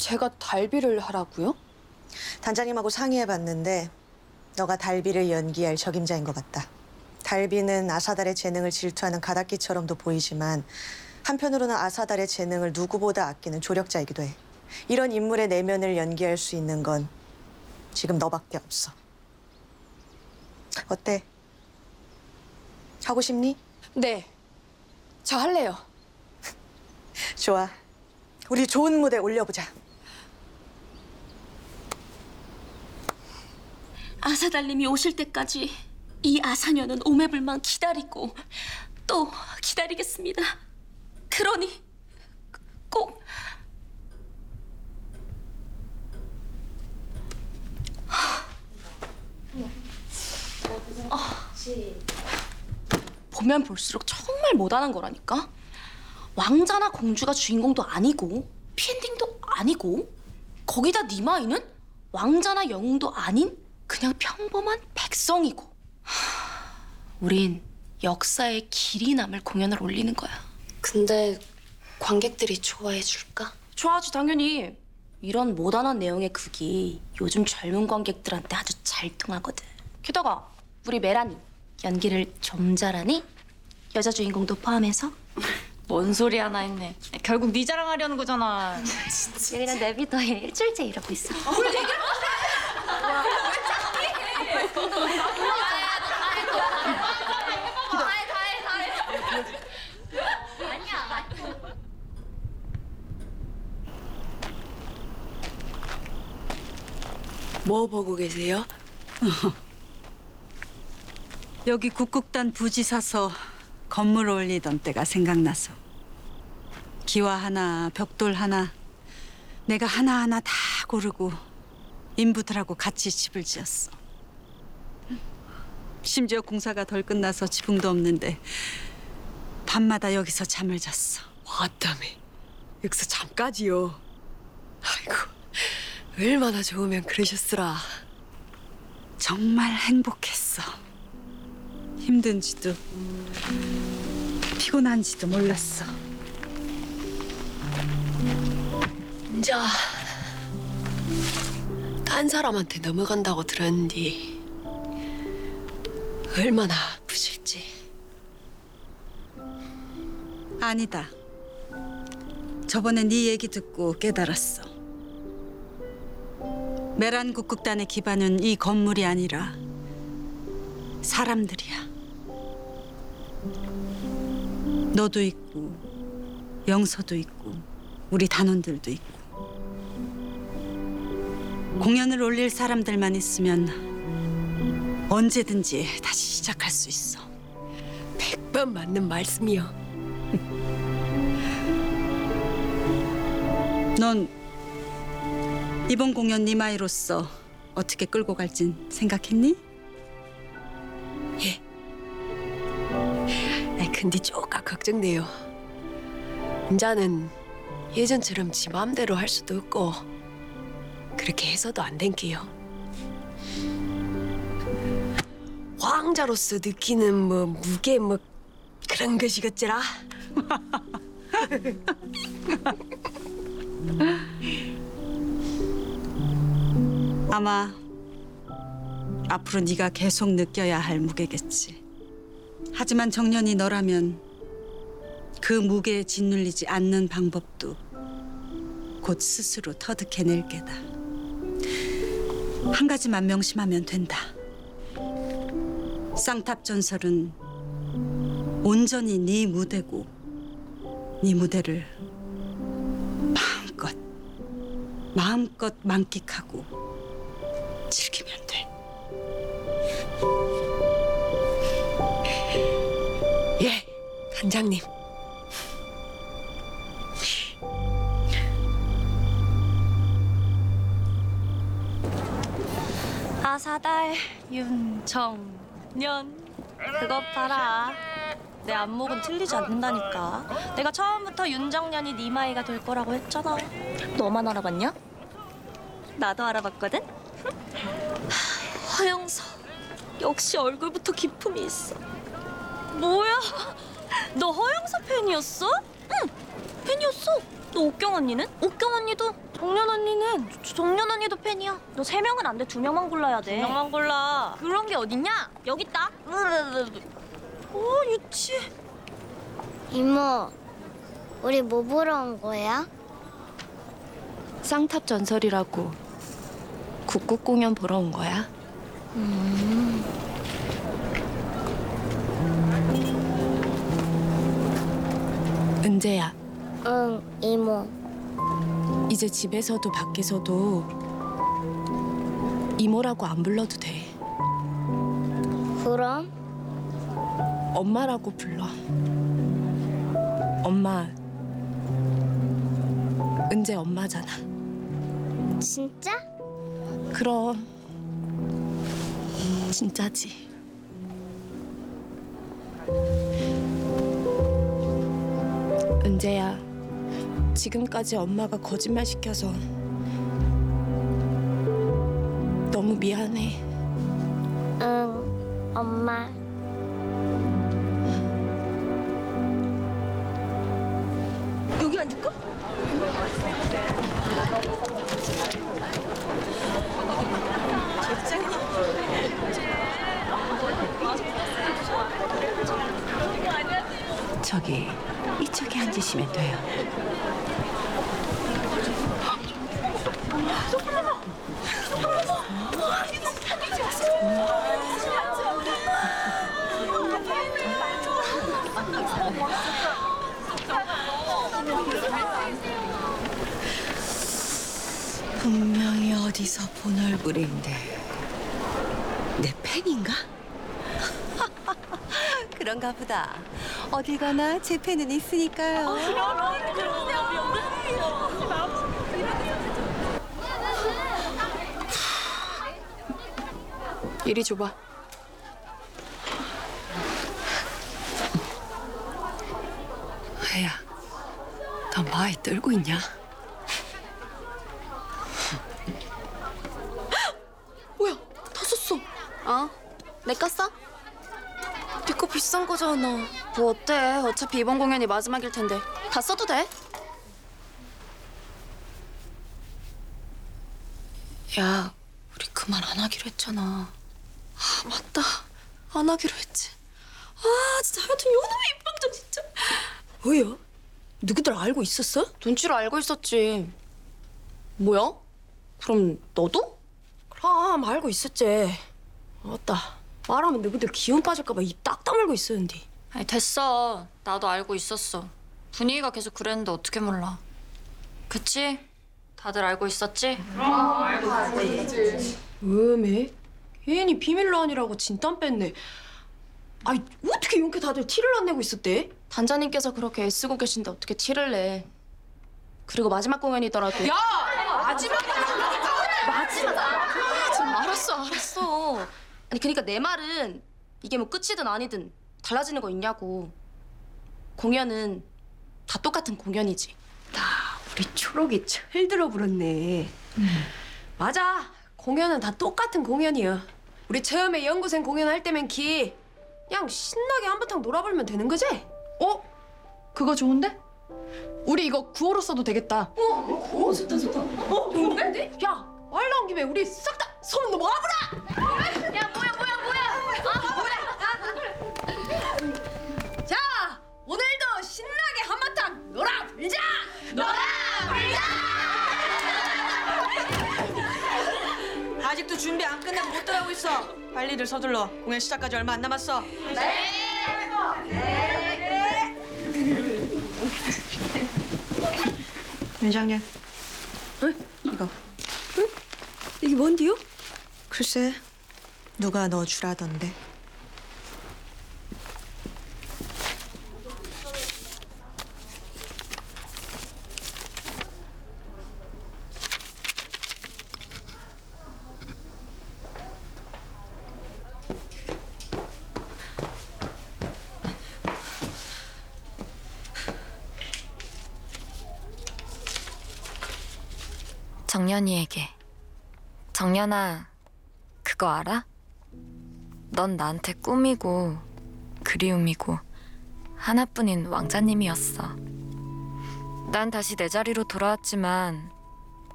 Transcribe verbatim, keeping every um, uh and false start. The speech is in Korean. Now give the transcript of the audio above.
제가 달비를 하라고요? 단장님하고 상의해봤는데 너가 달비를 연기할 적임자인 것 같다. 달비는 아사달의 재능을 질투하는 가닥기처럼도 보이지만 한편으로는 아사달의 재능을 누구보다 아끼는 조력자이기도 해. 이런 인물의 내면을 연기할 수 있는 건 지금 너밖에 없어. 어때? 하고 싶니? 네, 저 할래요. 좋아. 우리 좋은 무대 올려보자. 아사달님이 오실 때까지 이 아사녀는 오매불만 기다리고 또 기다리겠습니다. 그러니 꼭 아, 보면 볼수록 정말 못하는 거라니까. 왕자나 공주가 주인공도 아니고 피엔딩도 아니고 거기다 니마이는 왕자나 영웅도 아닌 그냥 평범한 백성이고. 하, 우린 역사에 길이 남을 공연을 올리는 거야. 근데 관객들이 좋아해 줄까? 좋아하지 당연히. 이런 모던한 내용의 극이 요즘 젊은 관객들한테 아주 잘 통하거든. 게다가 우리 메라니 연기를 좀 잘하니? 여자 주인공도 포함해서? 뭔 소리 하나 했네. 결국 네 자랑하려는 거잖아. 그냥 내비둬. 일주일째 이러고 있어. 뭐 보고 계세요? 여기 국국단 부지 사서 건물 올리던 때가 생각나서 기와 하나, 벽돌 하나 내가 하나하나 다 고르고 인부들하고 같이 집을 지었어. 심지어 공사가 덜 끝나서 지붕도 없는데 밤마다 여기서 잠을 잤어. 왔다며. 여기서 잠까지요. 아이고, 얼마나 좋으면 그러셨으라. 정말 행복했어. 힘든지도 피곤한지도 몰랐어. 진짜 딴 사람한테 넘어간다고 들었는데 얼마나 아프실지. 아니다. 저번에 네 얘기 듣고 깨달았어. 메란 국극단의 기반은 이 건물이 아니라 사람들이야. 너도 있고 영서도 있고 우리 단원들도 있고. 공연을 올릴 사람들만 있으면 언제든지 다시 시작할 수 있어. 백 번 맞는 말씀이요. 넌 이번 공연 니마이로서 어떻게 끌고 갈진 생각했니? 예. 아, 근데 쪼까 걱정돼요. 인자는 예전처럼 지 마음대로 할 수도 없고 그렇게 해서도 안 된게요. 왕자로서 느끼는 뭐 무게 뭐 그런 것이겠지라. 아마 앞으로 네가 계속 느껴야 할 무게겠지. 하지만 정년이 너라면 그 무게에 짓눌리지 않는 방법도 곧 스스로 터득해낼 게다. 한 가지만 명심하면 된다. 쌍탑 전설은 온전히 네 무대고 네 무대를 마음껏 마음껏 만끽하고 즐기면 돼. 예, 단장님. 아사달 윤정년. 그것 봐라. 내 안목은 틀리지 않는다니까. 내가 처음부터 윤정년이 니마이가 될 거라고 했잖아. 너만 알아봤냐? 나도 알아봤거든. 허영서. 역시 얼굴부터 기품이 있어. 뭐야? 너 허영서 팬이었어? 응, 팬이었어. 너 옥경 언니는? 옥경 언니도 정연 언니는 저- 정연 언니도 팬이야. 너 세 명은 안 돼. 두 명만 골라야 돼. 두 명만 골라. 그런 게 어딨냐? 여기 있다. 어 유치해. 이모, 우리 뭐 보러 온 거야? 쌍탑 전설이라고 국국 공연 보러 온 거야. 은재야, 응, 이모. 이제 집에서도 밖에서도 이모라고 안 불러도 돼. 그럼? 엄마라고 불러. 엄마, 은재 엄마잖아. 진짜? 그럼 진짜지. 은재야, 지금까지 엄마가 거짓말 시켜서 너무 미안해. 응, 엄마. 여기 앉을까? 저기 이쪽에 앉으시면 돼요. 분명히 어디서 본 얼굴인데 내 팬인가? 그런가 보다. 어딜 가나 제 팬은 있으니까요. 이리 줘봐. 혜야, 너 많이 떨고 있냐? 뭐야, 다 썼어. 어? 내 거 써? 네 거 비싼 거잖아. 뭐 어때? 어차피 이번 공연이 마지막일 텐데. 다 써도 돼? 야, 우리 그만 안 하기로 했잖아. 아, 맞다. 안 하기로 했지. 아, 진짜 하여튼 요놈의 입방정 진짜. 뭐야? 누구들 알고 있었어? 눈치로 알고 있었지. 뭐야? 그럼 너도? 그럼 알고 있었지. 맞다. 말하면 누구들 기운 빠질까봐 입 딱 다물고 있었는데. 아니 됐어. 나도 알고 있었어. 분위기가 계속 그랬는데 어떻게 몰라. 그치? 다들 알고 있었지? 음에? 괜히 비밀로 아니라고 진땀 뺐네. 아니 어떻게 이렇게 다들 티를 안 내고 있었대? 단장님께서 그렇게 애쓰고 계신데 어떻게 티를 내. 그리고 마지막 공연이더라도. 야! 마지막 마지막! 아, 좀 알았어, 알았어. 아니, 그러니까 내 말은 이게 뭐 끝이든 아니든 달라지는 거 있냐고. 공연은 다 똑같은 공연이지. 우리 초록이 철 들어버렸네. 맞아. 공연은 다 똑같은 공연이야. 우리 처음에 연구생 공연할 때면 기 그냥 신나게 한바탕 놀아보면 되는 거지? 어? 그거 좋은데? 우리 이거 구호로 써도 되겠다. 오 좋다 좋다. 어 좋은데? 야 말 나온 김에 우리 싹 다 소문 너 모아보라. 야, 뭐야, 뭐야, 뭐야! 아, 뭐야! 자 오늘도 신나게 한바탕 놀아불자. 아직도 준비 안 끝나고 못 들어가고 있어. 빨리들 서둘러. 공연 시작까지 얼마 안 남았어. 윤장년. 이거. 이게 뭔데요? 글쎄, 누가 너 주라던데. 정연이에게. 정연아, 그거 알아? 넌 나한테 꿈이고 그리움이고 하나뿐인 왕자님이었어. 난 다시 내 자리로 돌아왔지만